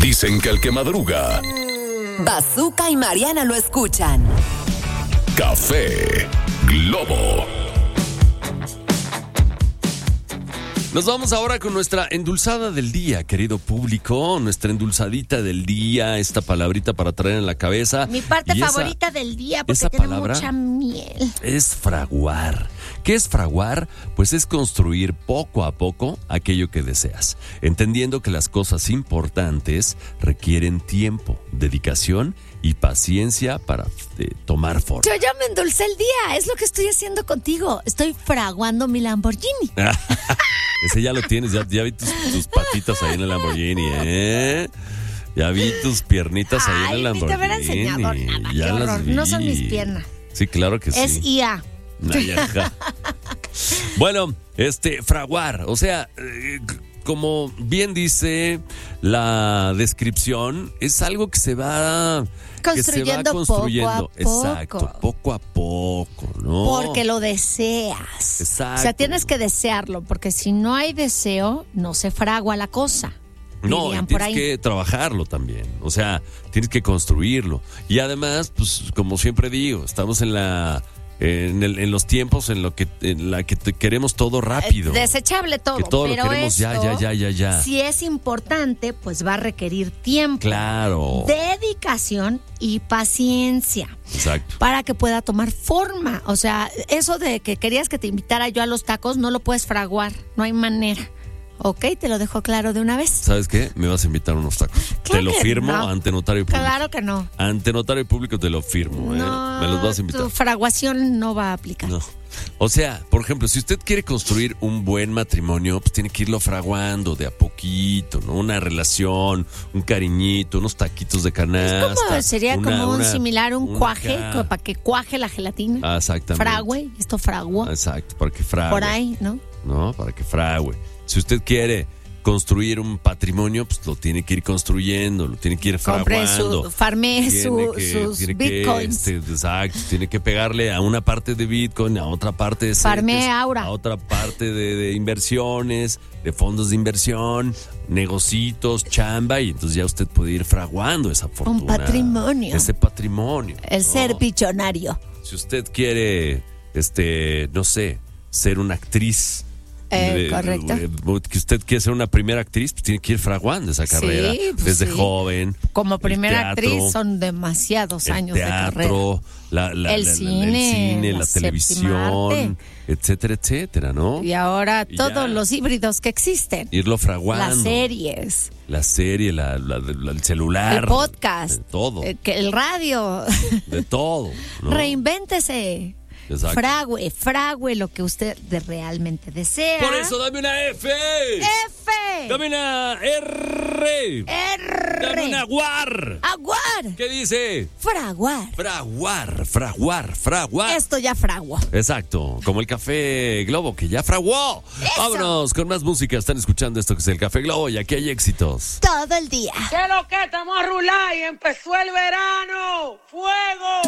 Dicen que el que madruga, Bazooka y Mariana lo escuchan. Café Globo. Nos vamos ahora con nuestra endulzada del día, querido público. Nuestra endulzadita del día, esta palabrita para traer en la cabeza. Mi parte favorita del día, porque tiene mucha miel. Es fraguar. ¿Qué es fraguar? Pues es construir poco a poco aquello que deseas, entendiendo que las cosas importantes requieren tiempo, dedicación y paciencia para tomar forma. Yo ya me endulcé el día, es lo que estoy haciendo contigo. Estoy fraguando mi Lamborghini. Ese ya lo tienes, ya vi tus patitas ahí en el Lamborghini, ¿eh? Ya vi tus piernitas ahí en el Lamborghini. Te hubiera enseñado nada, qué horror. No son mis piernas. Sí, claro que sí. Es IA. Bueno, fraguar, o sea, como bien dice la descripción, es algo que se va construyendo poco a poco. Exacto, poco a poco, ¿no? Porque lo deseas. Exacto. O sea, tienes que desearlo, porque si no hay deseo, no se fragua la cosa. No, tienes que trabajarlo también, o sea, tienes que construirlo. Y además, pues, como siempre digo, estamos en los tiempos en la que queremos todo rápido. Desechable todo. Que todo pero lo queremos ya. Si es importante, pues va a requerir tiempo. Claro. Dedicación y paciencia. Exacto. Para que pueda tomar forma. O sea, eso de que querías que te invitara yo a los tacos, no lo puedes fraguar. No hay manera. Ok, te lo dejo claro de una vez. ¿Sabes qué? Me vas a invitar a unos tacos. Claro, te lo firmo no. Ante notario público. Claro que no. Ante notario público te lo firmo, ¿eh? No, me los vas a invitar. Tu fraguación no va a aplicar. No. O sea, por ejemplo, si usted quiere construir un buen matrimonio, pues tiene que irlo fraguando de a poquito, ¿no? Una relación, un cariñito, unos taquitos de canasta. Sería como un similar, un cuaje, para que cuaje la gelatina. Exactamente. Frague, esto fragua. Exacto, para que frague. Por ahí, ¿no? No, para que frague. Si usted quiere construir un patrimonio, pues lo tiene que ir construyendo, lo tiene que ir fraguando. Farme sus bitcoins. Exacto, tiene que pegarle a una parte de bitcoin, a otra parte de farme aura, a otra parte de inversiones, de fondos de inversión, negocitos, chamba, y entonces ya usted puede ir fraguando esa fortuna. Un patrimonio. Ese patrimonio. El ser billonario. Si usted quiere, no sé, ser una actriz. Correcto. Que usted quiere ser una primera actriz, pues tiene que ir fraguando esa carrera desde joven. Como primera actriz son demasiados años de carrera. El cine, la televisión, etcétera, etcétera, ¿no? Y ahora todos los híbridos que existen. Irlo fraguando. Las series. La serie, el celular. El podcast. Todo. El radio. De todo, ¿no? Reinvéntese. Exacto. Frague lo que usted realmente desea. Por eso dame una F. F. Dame una R. R. Dame una aguar. Aguar. ¿Qué dice? Fraguar. Fraguar. Esto ya fragua. Exacto, como el Café Globo que ya fraguó. Eso. Vámonos con más música. Están escuchando esto que es el Café Globo y aquí hay éxitos. Todo el día. ¿Qué lo que estamos a rular y empezó el verano? ¡Fuego!